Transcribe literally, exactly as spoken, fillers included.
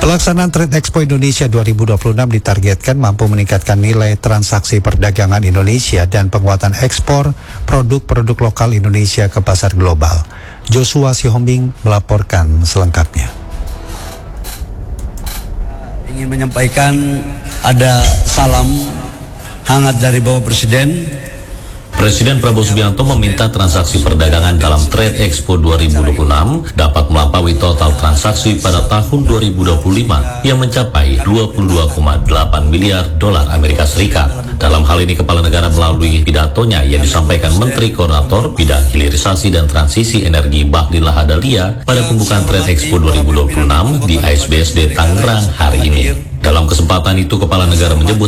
Pelaksanaan Trade Expo Indonesia dua ribu dua puluh enam ditargetkan mampu meningkatkan nilai transaksi perdagangan Indonesia dan penguatan ekspor produk-produk lokal Indonesia ke pasar global. Joshua Sihombing melaporkan selengkapnya. Ingin menyampaikan ada salam hangat dari Bapak Presiden. Presiden Prabowo Subianto meminta transaksi perdagangan dalam Trade Expo dua ribu dua puluh enam dapat melampaui total transaksi pada tahun dua ribu dua puluh lima yang mencapai dua puluh dua koma delapan miliar dolar Amerika Serikat. Dalam hal ini, Kepala Negara melalui pidatonya yang disampaikan Menteri Koordinator Bidang Hilirisasi dan Transisi Energi Bahlil Lahadalia pada pembukaan Trade Expo dua ribu dua puluh enam di A S B S D Tangerang hari ini. Dalam kesempatan itu, Kepala Negara menyebut